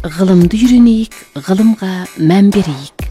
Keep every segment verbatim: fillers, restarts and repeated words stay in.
Ғылымды үйренейік, ғылымға мән берейік.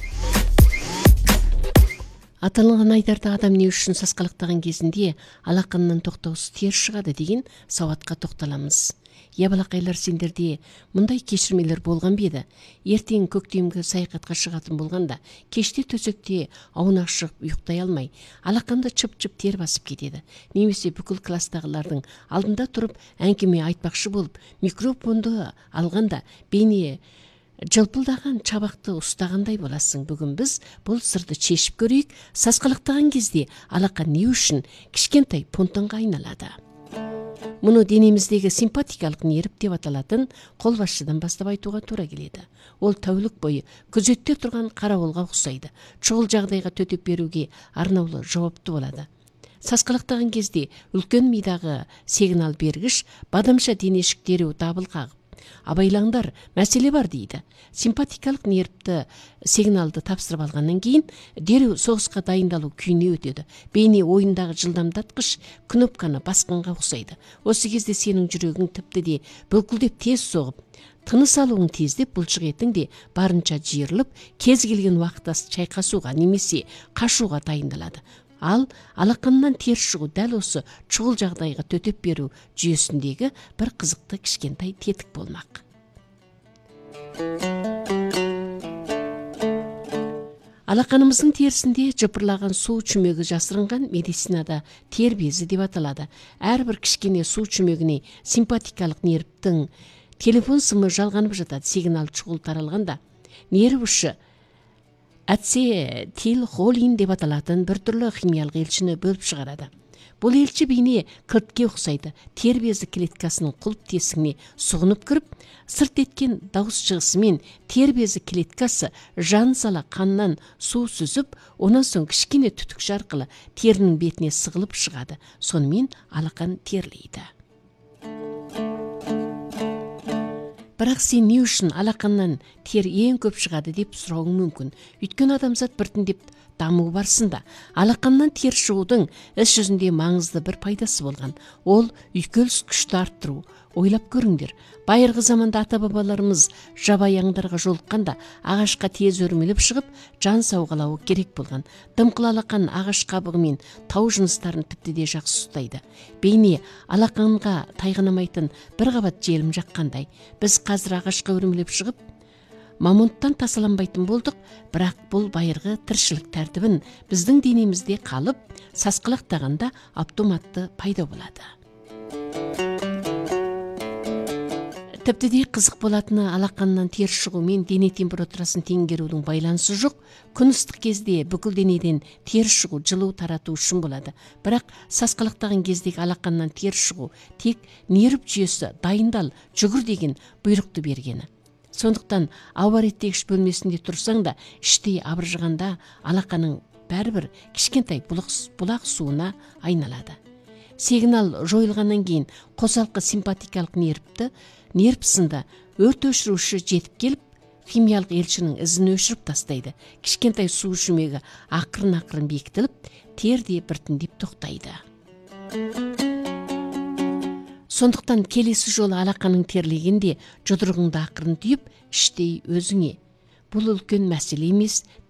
Аталған айдарда адам не үшін сасқалақтаған кезінде алақанынан тоқтаусыз тер шығады деген сауатқа тоқталамыз. Я балақайлар, сендерде мұндай кешірмелер болған беді? Ертең көктемгі саяхатқа шығатын болғанда, кеште төсекте аунақ шығып ұйықтай алмай, алақанды чып-чып тер басып кетеді. Немесе бүкіл кластағылардың алдында тұрып әңгіме айтпақшы болып, микрофонды алғанда бейне жылпылдаған чабақты ұстағандай боласың. Бүгін біз бұл сырды шешіп көрейік. Сасқалақтаған кезде алақан не үшін кішкентай понтонға айналады? Мұны денеміздегі симпатикалық нерв деп аталатын қолбасшыдан бастап айтуға тура келеді. Ол тәулік бойы күзетте тұрған қарауылға ұқсайды. Шұғыл жағдайға төтеп беруге арнаулы жауапты болады. Сасқалақтаған кезде үлкен мидағы сигнал бергіш бадамша денешік дереу дабыл қағып, абайлаңдар, мәселе бар дейді. Симпатикалық нервті сигналды тапсырып алғаннан кейін дереу соғысқа дайындалу күйіне өтеді. Бейне ойындағы жылдамдатқыш кнопканы басқанға ұқсайды. Осы кезде сенің жүрегің тіпті де бүлкілдеп тез соғып, тыныс алуың тездеп, бұлшық етің де барынша жиырылып, кез келген уақытта шайқасуға немесе қашуға дайындалады. Ал алақаннан тер шығу дәл осы шұғыл жағдайға төтеп беру жүйесіндегі бір қызықты кішкентай тетік болмақ. Алақанымыздың терісінде жыпырлаған су чүмегі жасырынған медицинада тер безі деп аталады. Әрбір кішкене су чүмегіне симпатикалық нервтің телефон сымы жалғанып жатады. Сигнал шұғыл таралғанда нерв ұшы ацетилхолин деп аталатын бір түрлі химиялық елшіні бөліп шығарады. Бұл елші бейне кілтке ұқсайды. Тер безі клеткасының құлып тесігіне сұғынып кіріп, сырт еткен дауыс шығысымен тер безі клеткасы жан сала қаннан су сүзіп, онан соң кішкене түтікші арқылы терінің бетіне сығылып шығады. Сонымен алақан терлейді. Бірақ сен не үшін алақаннан тер ең көп шығады деп сұрауың мүмкін. Өйткені адамзат біртіндеп даму барысында алақаннан тер шығудың іс жүзінде маңызды бір пайдасы болған. Ол үйкеліс күшті арттыру. Ойлап көріңдер. Байырғы заманда ата-бабаларымыз жабайы аңдарға жолыққанда ағашқа тез өрмелеп шығып, жан сауғалауы керек болған. Дымқыл алақан ағаш қабығы мен тау жыныстарын тіпті де жақсы ұстайды. Бейне алақанға тайғанамайтын бір қабат желім жаққандай. Біз қазір ағашқа өрмелеп шығып, мамонттан тасаланбайтын болдық, бірақ бұл байырғы тіршілік тәртібін біздің денемізде қалып, сасқалақтағанда автоматты пайда болады. Тіпті де қызық болатыны, алақаннан тер шығу мен дене температурасын теңгерудің байланысы жоқ. Күн ыстық кезде бүкіл денеден тер шығу жылу тарату үшін болады. Бірақ сасқалақтаған кездегі алақаннан тер шығу тек нерв жүйесі дайындал, жүгір деген бұйрықты бергені. Сондықтан ауа реттегіш бөлмесінде тұрсаң да, іштей абыржығанда алақаның бәрібір кішкентай бұлақ суына айналады. Сигнал жойылғаннан кейін қосалқы симпатикалық нервті нерв сында өрт өшіруші жетіп келіп, химиялық елшінің ізін өшіріп тастайды. Кішкентай су жүмегі ақырын-ақырын бекітіліп, тер де біртіндеп тоқтайды. Сондықтан келесі жолы алақаның терлегенде жұдырығыңды ақырын түйіп, іштей өзіңе. Бұл үлкен мәселе емес,